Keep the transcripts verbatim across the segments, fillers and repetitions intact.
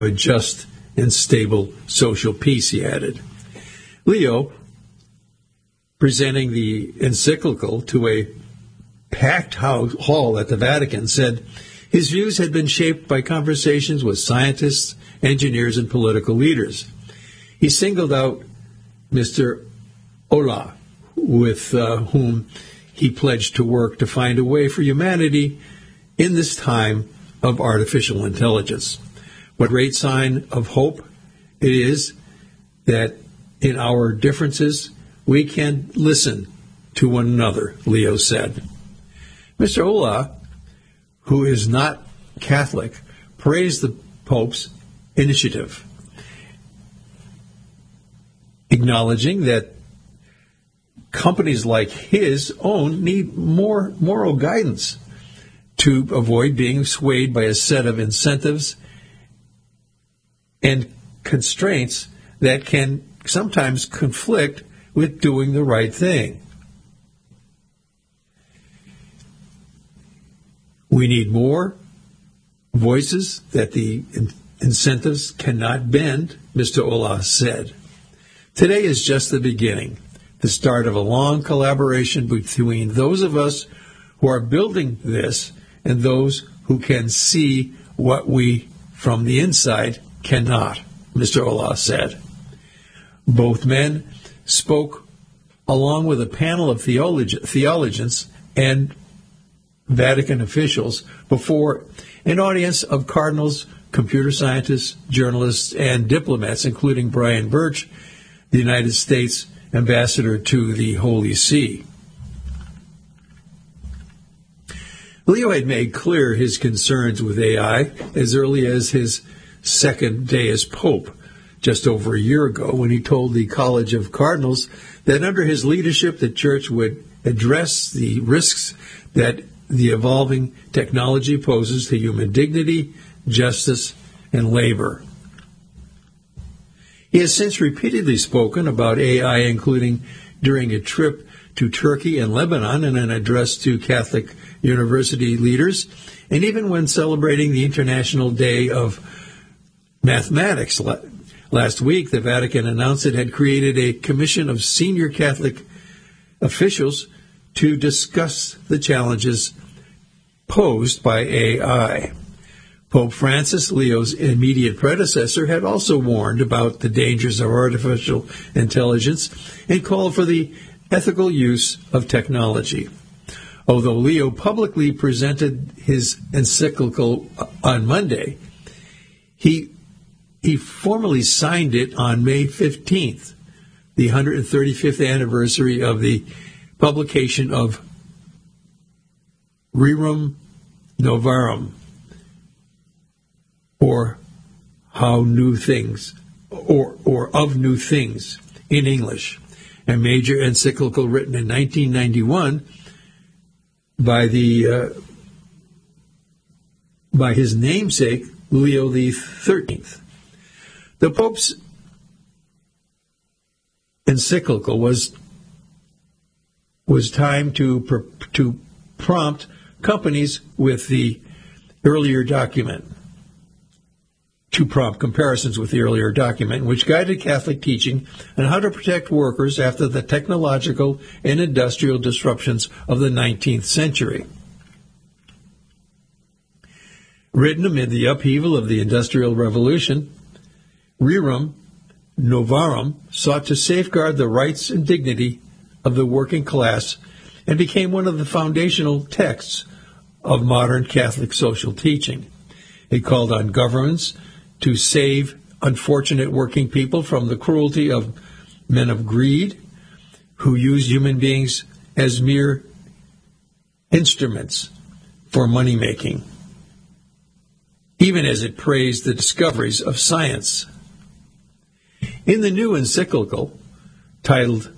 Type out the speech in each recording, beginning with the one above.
a just and stable social peace, he added. Leo, presenting the encyclical to a packed house, hall at the Vatican, said his views had been shaped by conversations with scientists, engineers, and political leaders. He singled out Mister Olah, with uh, whom he pledged to work to find a way for humanity in this time of artificial intelligence. What great sign of hope it is that in our differences we can listen to one another, Leo said. Mister Olah, who is not Catholic, praised the Pope's initiative, acknowledging that companies like his own need more moral guidance to avoid being swayed by a set of incentives and constraints that can sometimes conflict with doing the right thing. We need more voices that the incentives cannot bend, Mister Olah said. Today is just the beginning, the start of a long collaboration between those of us who are building this and those who can see what we from the inside cannot, Mister Olah said. Both men spoke along with a panel of theolog- theologians and Vatican officials before an audience of cardinals, computer scientists, journalists, and diplomats, including Brian Birch, the United States ambassador to the Holy See. Leo had made clear his concerns with A I as early as his second day as Pope, just over a year ago, when he told the College of Cardinals that under his leadership the Church would address the risks that the evolving technology poses to human dignity, justice, and labor. He has since repeatedly spoken about A I, including during a trip to Turkey and Lebanon and an address to Catholic university leaders, and even when celebrating the International Day of Mathematics. Last week, the Vatican announced it had created a commission of senior Catholic officials to discuss the challenges posed by A I. Pope Francis, Leo's immediate predecessor, had also warned about the dangers of artificial intelligence and called for the ethical use of technology. Although Leo publicly presented his encyclical on Monday, he he formally signed it on May fifteenth, the one hundred thirty-fifth anniversary of the publication of Rerum Novarum, or How New Things, or or of New Things in English, a major encyclical written in nineteen ninety-one by the uh, by his namesake Leo the thirteenth. The Pope's encyclical was was time to to prompt companies with the earlier document. To prompt comparisons with the earlier document, which guided Catholic teaching on how to protect workers after the technological and industrial disruptions of the nineteenth century. Written amid the upheaval of the Industrial Revolution, Rerum Novarum sought to safeguard the rights and dignity of the working class and became one of the foundational texts of modern Catholic social teaching. It called on governments to save unfortunate working people from the cruelty of men of greed who use human beings as mere instruments for money-making, even as it praised the discoveries of science. In the new encyclical, titled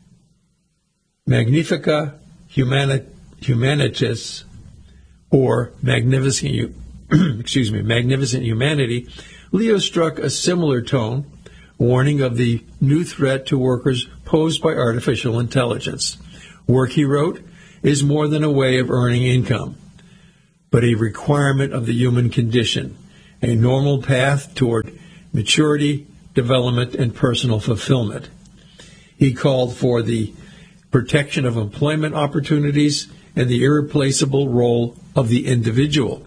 Magnifica Humani- Humanitas, or Magnificent, excuse me, Magnificent Humanity, Leo struck a similar tone, warning of the new threat to workers posed by artificial intelligence. Work, he wrote, is more than a way of earning income, but a requirement of the human condition, a normal path toward maturity, development, and personal fulfillment. He called for the protection of employment opportunities and the irreplaceable role of the individual.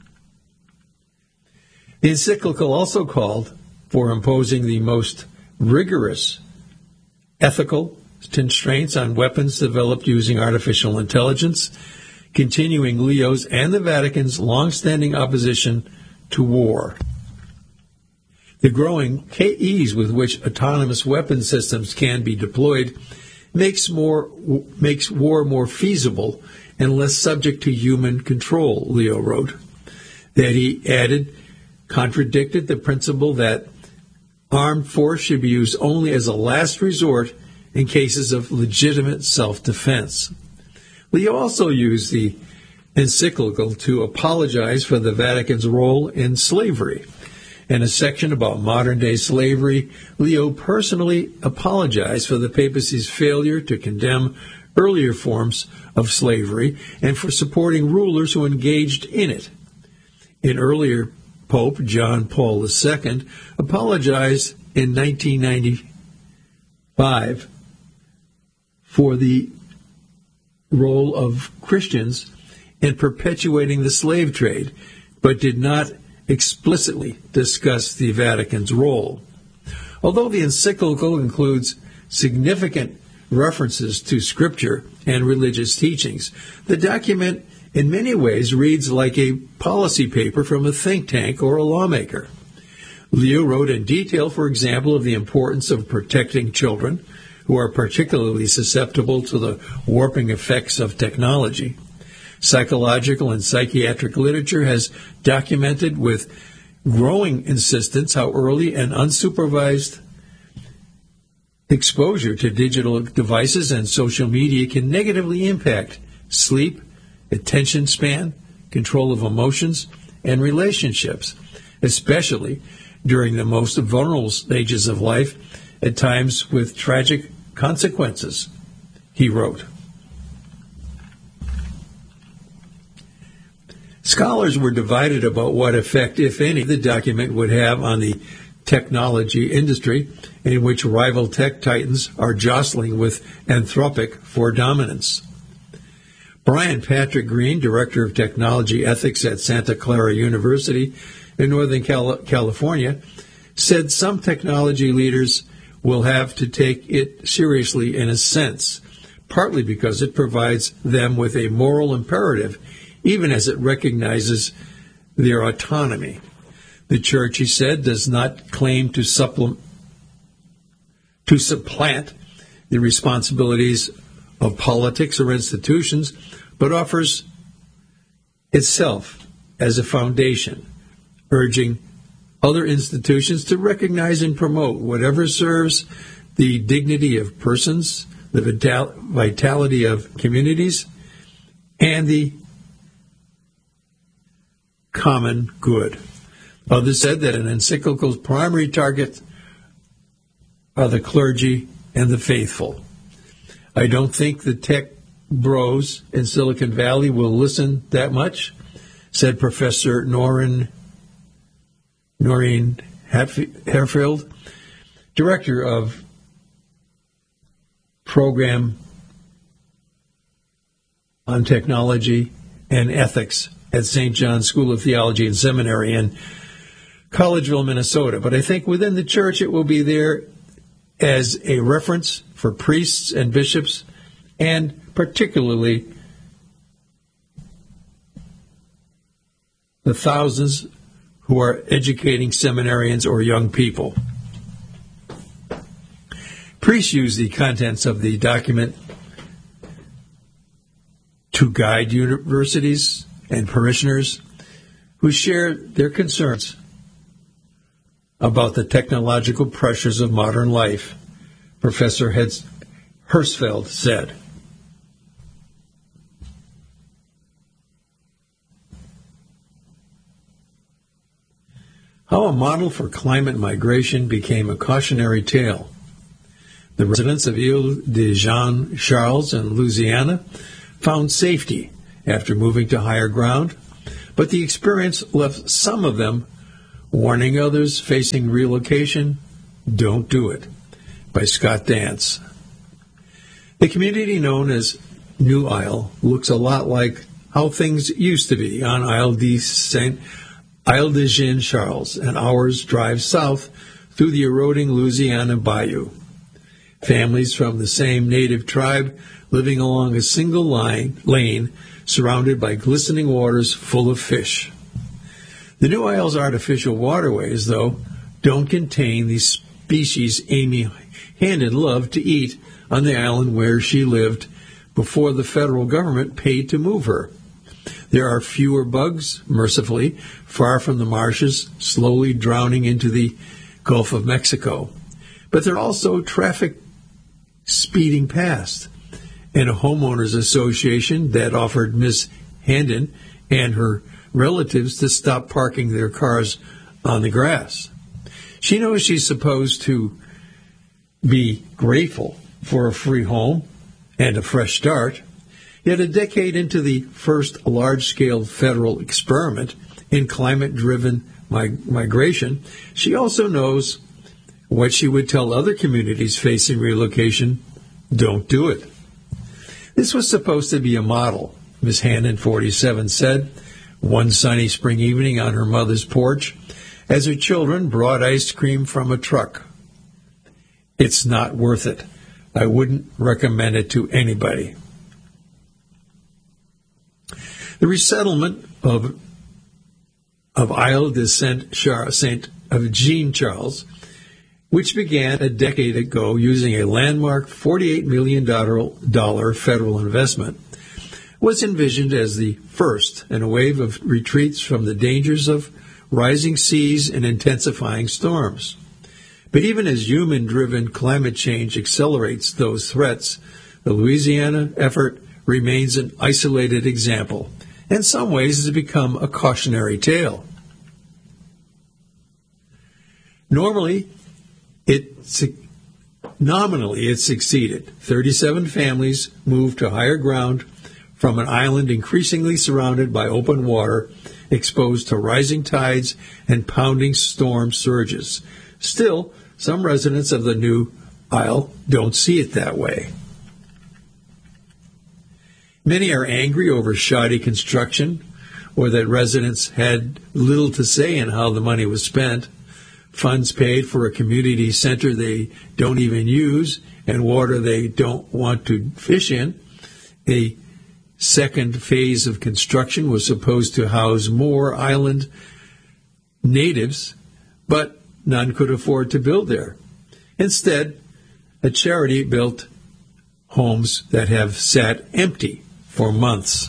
The encyclical also called for imposing the most rigorous ethical constraints on weapons developed using artificial intelligence, continuing Leo's and the Vatican's long-standing opposition to war. The growing ease with which autonomous weapon systems can be deployed makes more makes war more feasible and less subject to human control, Leo wrote. That, he added, contradicted the principle that armed force should be used only as a last resort in cases of legitimate self-defense. Leo also used the encyclical to apologize for the Vatican's role in slavery. In a section about modern-day slavery, Leo personally apologized for the papacy's failure to condemn earlier forms of slavery and for supporting rulers who engaged in it. An earlier Pope, John Paul the Second, apologized in nineteen ninety-five for the role of Christians in perpetuating the slave trade, but did not explicitly discuss the Vatican's role. Although the encyclical includes significant references to Scripture and religious teachings, the document in many ways reads like a policy paper from a think tank or a lawmaker. Leo wrote in detail, for example, of the importance of protecting children who are particularly susceptible to the warping effects of technology. Psychological and psychiatric literature has documented with growing insistence how early and unsupervised exposure to digital devices and social media can negatively impact sleep, attention span, control of emotions, and relationships, especially during the most vulnerable stages of life, at times with tragic consequences, he wrote. Scholars were divided about what effect, if any, the document would have on the technology industry, in which rival tech titans are jostling with Anthropic for dominance. Brian Patrick Green, Director of Technology Ethics at Santa Clara University in Northern Cal- California, said some technology leaders will have to take it seriously in a sense, partly because it provides them with a moral imperative, even as it recognizes their autonomy. The Church, he said, does not claim to supplement, to supplant the responsibilities of politics or institutions, but offers itself as a foundation, urging other institutions to recognize and promote whatever serves the dignity of persons, the vital- vitality of communities, and the common good. Others said that an encyclical's primary target are the clergy and the faithful. I don't think the tech bros in Silicon Valley will listen that much, said Professor Noreen, Noreen Harefield, Director of Program on Technology and Ethics at Saint John's School of Theology and Seminary in Collegeville, Minnesota. But I think within the church it will be there as a reference for priests and bishops, and particularly the thousands who are educating seminarians or young people. Priests use the contents of the document to guide universities and parishioners who share their concerns about the technological pressures of modern life, Professor Hersfeld said. How a model for climate migration became a cautionary tale. The residents of Ile de Jean Charles in Louisiana found safety after moving to higher ground, but the experience left some of them Warning Others Facing Relocation, Don't Do It, by Scott Dance. The community known as New Isle looks a lot like how things used to be on Isle de Saint Isle de Jean Charles, an hour's drive south through the eroding Louisiana bayou. Families from the same native tribe living along a single line, lane surrounded by glistening waters full of fish. The New Isle's artificial waterways, though, don't contain the species Amy Handon loved to eat on the island where she lived before the federal government paid to move her. There are fewer bugs, mercifully, far from the marshes, slowly drowning into the Gulf of Mexico. But there are also traffic speeding past, and a homeowners association that offered Miss Handon and her relatives to stop parking their cars on the grass. She knows she's supposed to be grateful for a free home and a fresh start, yet a decade into the first large-scale federal experiment in climate-driven mig- migration, she also knows what she would tell other communities facing relocation: don't do it. This was supposed to be a model, Miss Handon, forty-seven, said one sunny spring evening on her mother's porch as her children brought ice cream from a truck. It's not worth it. I wouldn't recommend it to anybody. The resettlement of of Isle de Saint Saint of Jean Charles, which began a decade ago using a landmark forty-eight million dollars federal investment, was envisioned as the first in a wave of retreats from the dangers of rising seas and intensifying storms. But even as human-driven climate change accelerates those threats, the Louisiana effort remains an isolated example. In some ways, has become a cautionary tale. Normally, it nominally it succeeded. thirty-seven families moved to higher ground from an island increasingly surrounded by open water, exposed to rising tides and pounding storm surges. Still, some residents of the New Isle don't see it that way. Many are angry over shoddy construction, or that residents had little to say in how the money was spent. Funds paid for a community center they don't even use and water they don't want to fish in. A second phase of construction was supposed to house more island natives, but none could afford to build there. Instead, a charity built homes that have sat empty for months.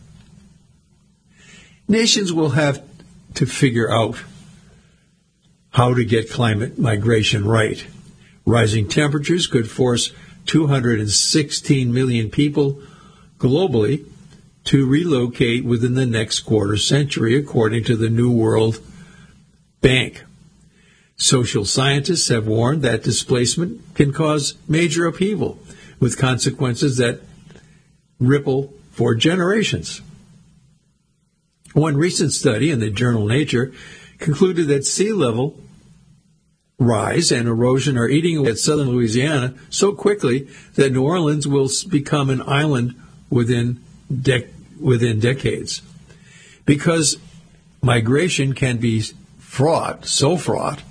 Nations will have to figure out how to get climate migration right. Rising temperatures could force two hundred sixteen million people globally to relocate within the next quarter century, according to the New World Bank. Social scientists have warned that displacement can cause major upheaval, with consequences that ripple for generations. One recent study in the journal Nature concluded that sea level rise and erosion are eating away at southern Louisiana so quickly that New Orleans will become an island within dec- within decades. Because migration can be fraught, so fraught,